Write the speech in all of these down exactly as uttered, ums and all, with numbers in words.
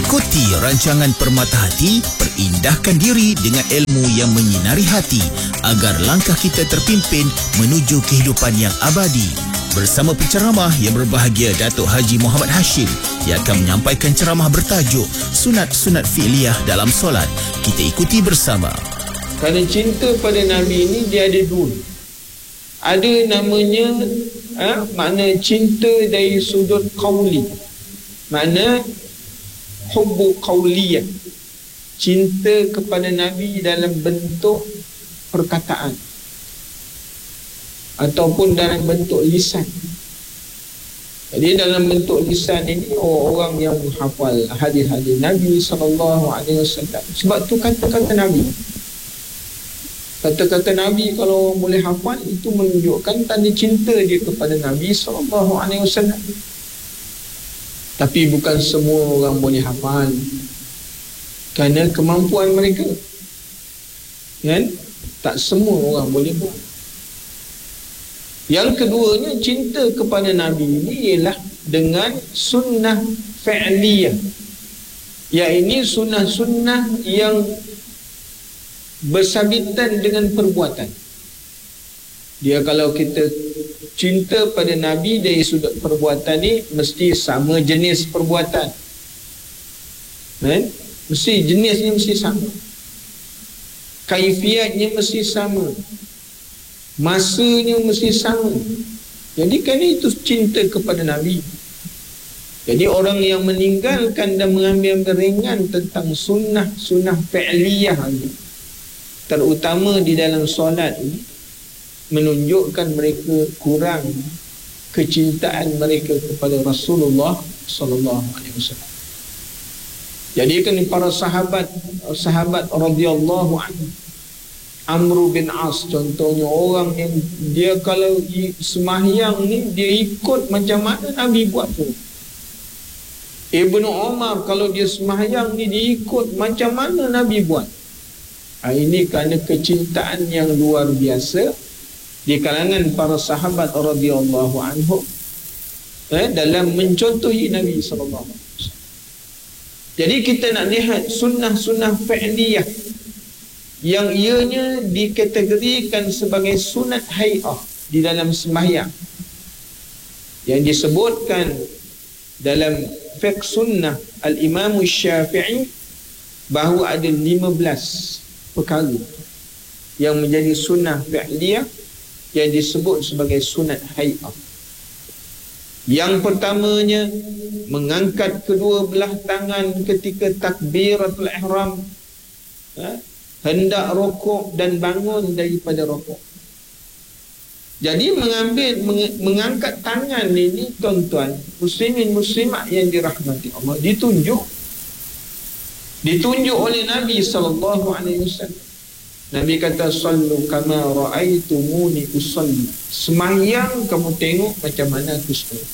Ikuti rancangan Permata Hati, perindahkan diri dengan ilmu yang menyinari hati agar langkah kita terpimpin menuju kehidupan yang abadi. Bersama penceramah yang berbahagia Datuk Haji Muhammad Hashim yang akan menyampaikan ceramah bertajuk Sunat-Sunat Fi'liyah dalam solat. Kita ikuti bersama. Kerana cinta pada Nabi ini dia ada dua. Ada namanya ha, makna cinta dari sudut qauli. Makna hubbu qauliyah. Cinta kepada Nabi dalam bentuk perkataan ataupun dalam bentuk lisan. Jadi dalam bentuk lisan ini orang yang menghafal hadis-hadis Nabi sallallahu alaihi wasallam. Sebab tu kata-kata Nabi. Kata-kata Nabi kalau orang boleh hafal, itu menunjukkan tanda cinta dia kepada Nabi sallallahu alaihi wasallam. Tapi bukan semua orang boleh hafal kerana kemampuan mereka. Kan? Tak semua orang boleh buat. Yang keduanya, cinta kepada Nabi ini ialah dengan sunnah fi'liyah. Yang ini sunnah-sunnah yang bersabitan dengan perbuatan. Dia kalau kita cinta pada Nabi dari sudut perbuatan ni, mesti sama jenis perbuatan. Kan? Mesti jenisnya mesti sama. Kaifiatnya mesti sama. Masanya mesti sama. Jadi kerana itu cinta kepada Nabi. Jadi orang yang meninggalkan dan mengambil ringan tentang sunnah-sunnah fi'liyah ini, terutama di dalam solat ini, menunjukkan mereka kurang kecintaan mereka kepada Rasulullah sallallahu alaihi wasallam. Jadi kan para sahabat sahabat radhiyallahu anhu, Amr bin As contohnya, orang yang dia kalau sembahyang ni dia ikut macam mana Nabi buat tu. Ibnu Umar kalau dia sembahyang ni dia ikut macam mana Nabi buat. Ha, ini kerana kecintaan yang luar biasa di kalangan para sahabat radhiyallahu anhu eh, dalam mencontohi Nabi sallallahu alaihi wasallam. Jadi kita nak lihat sunnah-sunnah fi'liyah yang ianya dikategorikan sebagai sunat hay'ah di dalam sembahyang, yang disebutkan dalam fiqh sunnah al-Imam Syafi'i bahawa ada lima belas perkara yang menjadi sunnah fi'liyah yang disebut sebagai sunat hay'ah. Yang pertamanya, mengangkat kedua belah tangan ketika takbiratul ihram, ha? hendak rokok dan bangun daripada rokok. Jadi mengambil meng- mengangkat tangan ini, tuan-tuan muslimin muslimat yang dirahmati Allah, ditunjuk ditunjuk oleh Nabi sallallahu alaihi wasallam. Nabi kata, sallu kama ra'aitumuni usalli. Semayang kamu tengok macam mana aku semayang.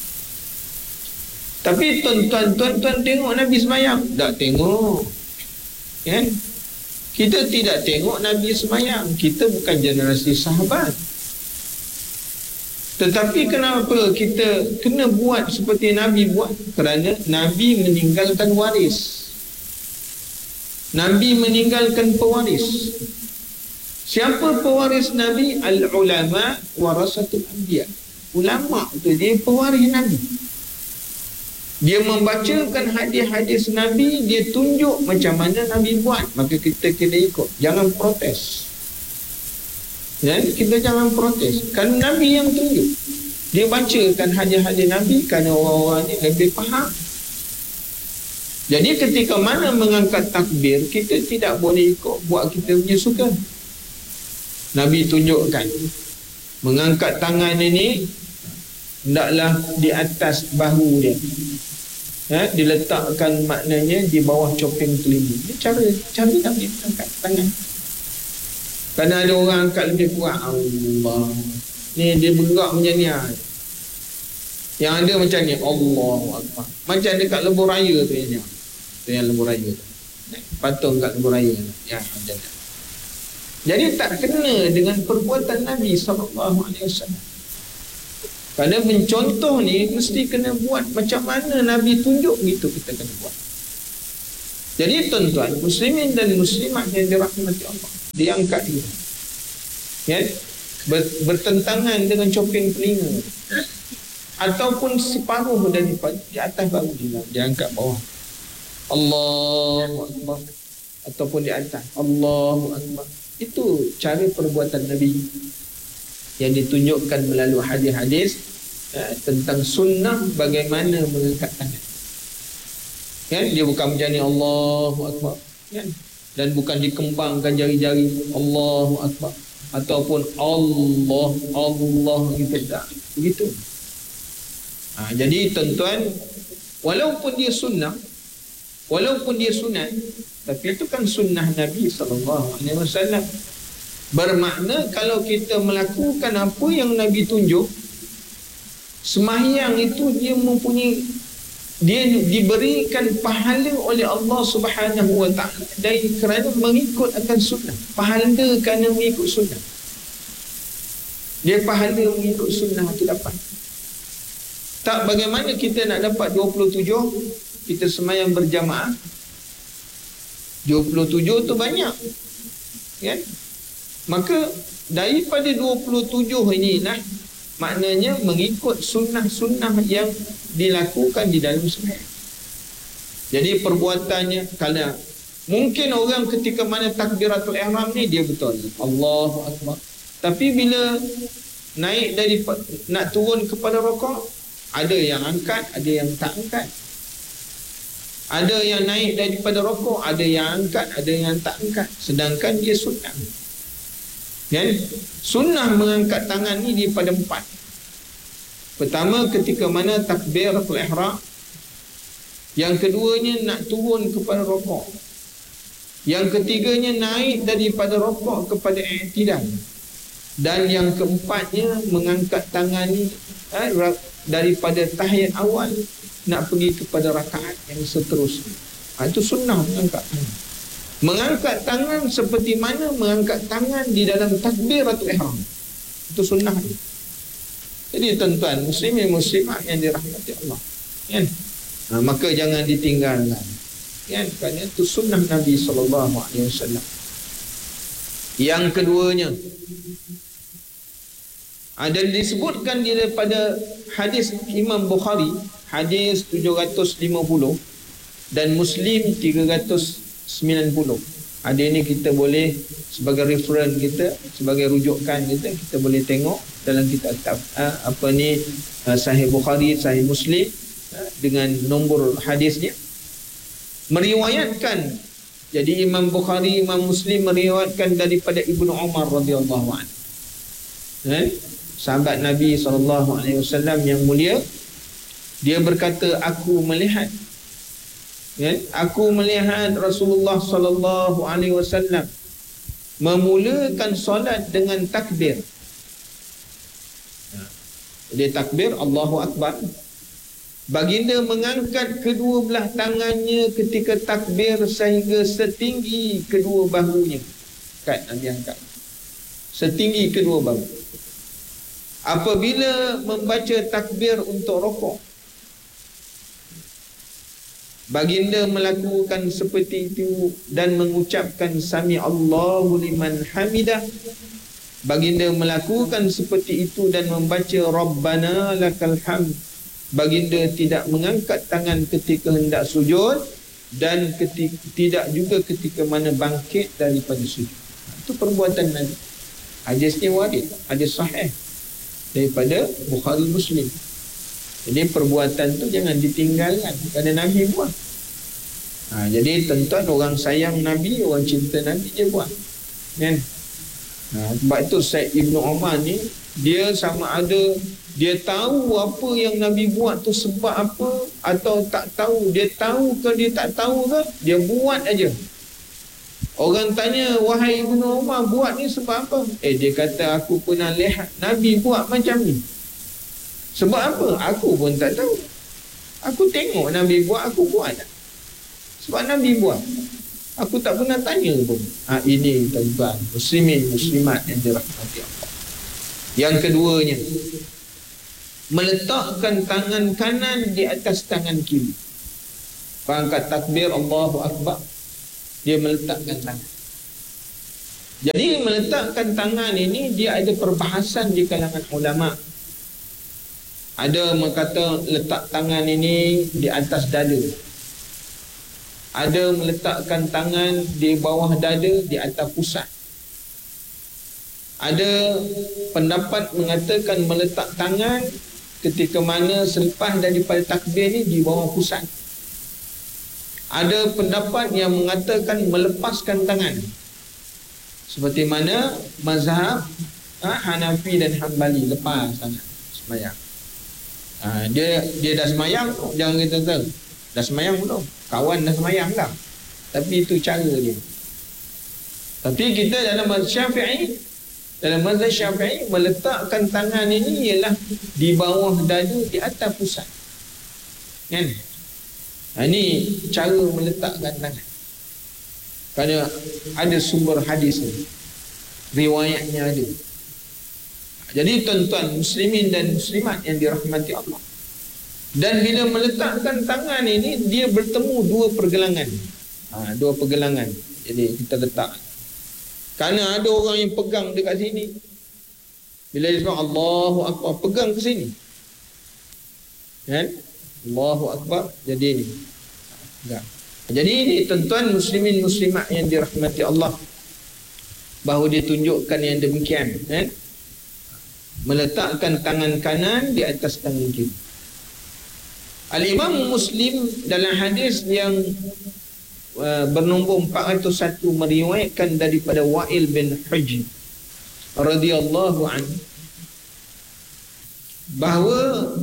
Tapi tuan-tuan, tuan-tuan tengok Nabi semayang? Tak tengok. Kan? Kita tidak tengok Nabi semayang. Kita bukan generasi sahabat. Tetapi kenapa kita kena buat seperti Nabi buat? Kerana Nabi meninggalkan waris. Nabi meninggalkan pewaris. Siapa pewaris Nabi? Al-ulama warasatul anbiya. Ulama tu dia pewaris Nabi. Dia membacakan hadis-hadis Nabi, dia tunjuk macam mana Nabi buat, maka kita kena ikut. Jangan protes. Ya, kita jangan protes. Kan Nabi yang tunjuk. Dia bacakan hadis-hadis Nabi kerana orang-orang ni lebih faham. Jadi ketika mana mengangkat takbir, kita tidak boleh ikut buat kita punya suka. Nabi tunjukkan mengangkat tangan ini hendaklah di atas bahu dia, ya, diletakkan maknanya di bawah copeng telinga. Ini cara cara Nabi mengangkat tangan. Kerana ada orang angkat lebih kuat, Allah ni dia bergerak macam ni. Yang ada macam ni, Allahu Akbar, macam dekat lebuh raya tu yang tu yang lebuh raya tu, patung kat lebuh raya ya, ada. Jadi tak kena dengan perbuatan Nabi sallallahu alaihi wasallam. Pada mencontoh ni mesti kena buat macam mana Nabi tunjuk, gitu kita kena buat. Jadi tuan-tuan, muslimin dan muslimat yang dirahmati Allah, diangkat dia, ya, bertentangan dengan coping telinga ataupun separuh daripada di atas baru dia diangkat bawah, Allahu Akbar, ataupun di atas Allahu Akbar. Itu cara perbuatan Nabi yang ditunjukkan melalui hadis-hadis ya, tentang sunnah bagaimana mengangkat tangan. Ya, dia bukan macam ni Allahu Akbar, ya, dan bukan dikembangkan jari-jari Allahu Akbar ataupun Allah Allah gitu, tak begitu. Ha, jadi tuan-tuan, walaupun dia sunnah, walaupun dia sunat, tapi itu kan sunnah Nabi sallallahu alaihi wasallam. Bermakna kalau kita melakukan apa yang Nabi tunjuk, sembahyang itu dia mempunyai, dia diberikan pahala oleh Allah Subhanahu wa taala dari kerana mengikut akan sunnah. Pahala kerana mengikut sunnah. Dia pahala mengikut sunnah itu dapat. Tak, bagaimana kita nak dapat dua puluh tujuh kita sembahyang berjamaah? dua puluh tujuh tu banyak, kan? Maka daripada dua puluh tujuh ini lah, maknanya mengikut sunnah-sunnah yang dilakukan di dalam sembahyang. Jadi perbuatannya, kalau mungkin orang ketika mana takbiratul ihram ni dia betul Allahu Akbar, tapi bila naik dari nak turun kepada rukuk, ada yang angkat, ada yang tak angkat. Ada yang naik daripada rokok, ada yang angkat, ada yang tak angkat. Sedangkan dia sunnah. Kan? Sunnah mengangkat tangan ni daripada empat. Pertama, ketika mana takbiratul ihram. Yang keduanya nak turun kepada rokok. Yang ketiganya naik daripada rokok kepada i'tidal. Dan yang keempatnya mengangkat tangan ni eh, daripada tahiyat awal nak pergi kepada rakaat yang seterusnya. Ha, itu sunnah mengangkat tangan. Mengangkat tangan seperti mana mengangkat tangan di dalam takbiratul ihram. Itu sunnah. Jadi tuan-tuan, muslimin muslimat yang dirahmati Allah, kan? Ha, maka jangan ditinggalkan, kan? Kerana itu sunnah Nabi sallallahu alaihi wasallam. Yang keduanya, ada disebutkan daripada hadis Imam Bukhari, hadis tujuh ratus lima puluh dan Muslim tiga ratus sembilan puluh. Ada ini kita boleh sebagai referen kita, sebagai rujukan kita, kita boleh tengok dalam kitab uh, apa ni uh, Sahih Bukhari, Sahih Muslim uh, dengan nombor hadisnya. Meriwayatkan, jadi Imam Bukhari, Imam Muslim meriwayatkan daripada Ibnu Umar radhiyallahu anhu. Eh? Sahabat Nabi sallallahu alaihi wasallam yang mulia, dia berkata, aku melihat ya, aku melihat Rasulullah sallallahu alaihi wasallam memulakan solat dengan takbir. Dia takbir Allahu Akbar. Baginda mengangkat kedua belah tangannya ketika takbir sehingga setinggi kedua bahunya. Kan Nabi angkat setinggi kedua bahu. Apabila membaca takbir untuk rukuk, baginda melakukan seperti itu dan mengucapkan sami Allahu liman hamidah. Baginda melakukan seperti itu dan membaca Rabbana lakal hamd. Baginda tidak mengangkat tangan ketika hendak sujud dan ketika, tidak juga ketika mana bangkit daripada sujud. Itu perbuatan Nabi. Hadisnya warid, hadis sahih daripada Bukhari Muslim. Jadi perbuatan tu jangan ditinggalkan kerana Nabi buat. Ha, jadi tuan-tuan, orang sayang Nabi, orang cinta Nabi, dia buat. Kan? Ha, sebab itu Syed Ibnu Umar ni, dia sama ada dia tahu apa yang Nabi buat tu sebab apa atau tak tahu. Dia tahu ke dia tak tahu ke, dia buat aja. Orang tanya, wahai Ibnu Umar, buat ni sebab apa? Eh, dia kata, aku pernah lihat Nabi buat macam ni. Sebab apa? Aku pun tak tahu. Aku tengok Nabi buat, aku buat. Sebab Nabi buat. Aku tak pernah tanya pun. Ha, ini tuan-tuan, muslimin, muslimat yang dirahmati Allah. Yang keduanya, meletakkan tangan kanan di atas tangan kiri. angkat takbir Allahu Akbar, dia meletakkan tangan. Jadi meletakkan tangan ini dia ada perbahasan di kalangan ulama. Ada mengata letak tangan ini di atas dada, ada meletakkan tangan di bawah dada, di atas pusat. Ada pendapat mengatakan meletak tangan ketika mana selepas daripada takbir ni di bawah pusat. Ada pendapat yang mengatakan melepaskan tangan, seperti mana mazhab ha, Hanafi dan Hanbali, lepas tangan semayang. Ha, dia dia dah semayang, jangan kita tahu dah semayang belum, kawan dah semayang dah, tapi itu cara dia. Tapi kita dalam mazhab Syafi'i, dalam mazhab Syafi'i meletakkan tangan ini ialah di bawah dada, di atas pusat, kan? Ha, ini cara meletakkan tangan, kerana ada sumber hadis ni, riwayatnya ada. Jadi tuan-tuan muslimin dan muslimat yang dirahmati Allah, dan bila meletakkan tangan ini dia bertemu dua pergelangan. Ha, dua pergelangan. Jadi kita letak, kerana ada orang yang pegang dekat sini, bila dia sebut Allahu Akbar, pegang ke sini, kan? Allahu Akbar, jadi ini pegang. Jadi ini tuan-tuan muslimin muslimat yang dirahmati Allah, bahawa dia tunjukkan yang demikian, kan? Meletakkan tangan kanan di atas tangan kiri. Al-Imam Muslim dalam hadis yang uh, bernombor empat ratus satu meriwayatkan daripada Wa'il bin Hujr radhiyallahu anhu bahawa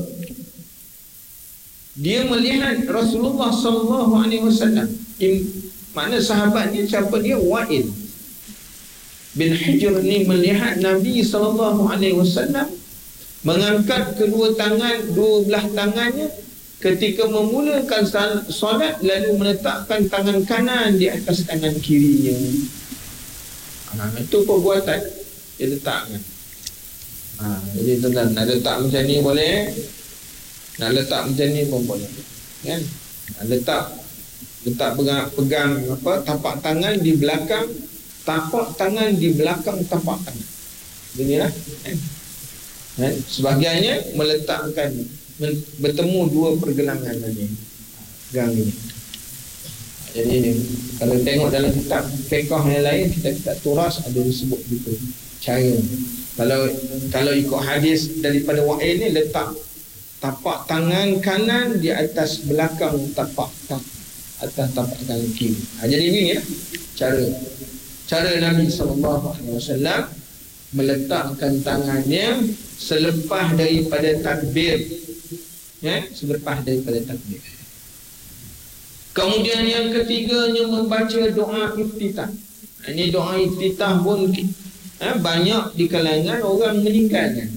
dia melihat Rasulullah sallallahu alaihi wasallam. Mana sahabat ni, siapa dia? Wa'il bin Hujr ni melihat Nabi sallallahu alaihi wasallam mengangkat kedua tangan, dua belah tangannya ketika memulakan solat, lalu meletakkan tangan kanan di atas tangan kirinya. Ha, itu perbuatan dia letakkan. Ha, jadi tuan-tuan, nak letak macam ni boleh, nak letak macam ni pun boleh, kan? Nak letak letak pegang, pegang apa tapak tangan di belakang tapak tangan di belakang tapak tangan. Inilah, kan? Kan? Sebahagiannya meletakkan bertemu dua pergelangan tadi, gang ini. Jadi ini, kalau tengok dalam kitab fiqh yang lain, kita kitab turas ada disebut gitu cara. Kalau kalau ikut hadis daripada Wa'il ni, letak tapak tangan kanan di atas belakang tapak tapak atas tapak tangan kiri. Ha, jadi ini ya cara cara Nabi sallallahu alaihi wasallam meletakkan tangannya selepas daripada takbir, ya, selepas daripada takbir. Kemudian yang ketiganya membaca doa iftitah. Ini doa iftitah pun eh, banyak di kalangan orang meninggalkan.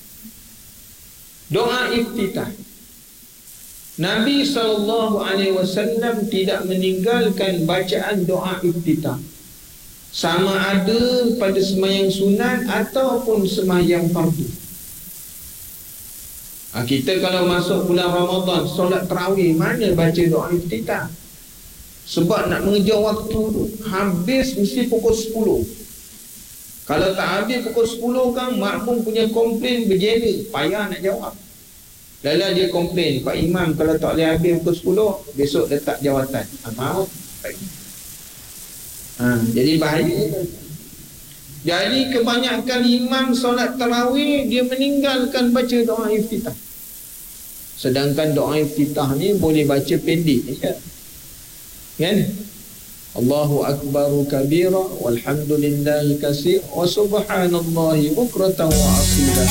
Doa iftitah, Nabi sallallahu alaihi wasallam tidak meninggalkan bacaan doa iftitah, sama ada pada sembahyang sunat ataupun sembahyang fardu. Ha, kita kalau masuk bulan Ramadan, solat tarawih, mana baca doa iftitah? Sebab nak mengejar waktu, habis mesti pukul sepuluh. Kalau tak habis pukul sepuluh kan, makmum punya komplain berjela, payah nak jawab. Lalu dia komplain, Pak Imam kalau tak boleh habis pukul sepuluh, besok letak jawatan. Ha, maaf. Ha, jadi bahaya. Jadi kebanyakan imam solat tarawih dia meninggalkan baca doa iftitah. Sedangkan doa iftitah ni boleh baca pendek je, kan? Allahu akbaru kabira walhamdulillahi katsir wa subhanallahi bukratan wa asila.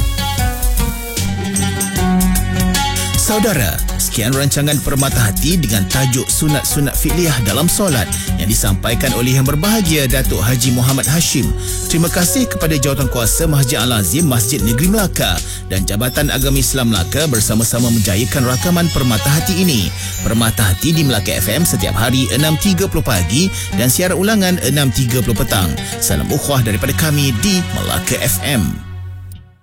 Saudara, sekian rancangan Permata Hati dengan tajuk Sunat-Sunat Fiqhiyah dalam Solat yang disampaikan oleh Yang Berbahagia Datuk Haji Muhammad Hashim. Terima kasih kepada Jawatankuasa Masjid Al-Azim Masjid Negeri Melaka dan Jabatan Agama Islam Melaka bersama-sama menjayakan rakaman Permata Hati ini. Permata Hati di Melaka F M setiap hari enam tiga puluh pagi dan siaran ulangan enam tiga puluh petang. Salam ukhuwah daripada kami di Melaka F M.